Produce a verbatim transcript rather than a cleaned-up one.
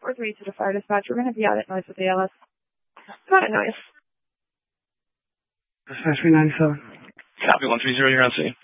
four three to the fire dispatch. We're going to be out at noise with A L S. Come out at noise. Dispatch three ninety-seven. Copy one three zero, you're on scene.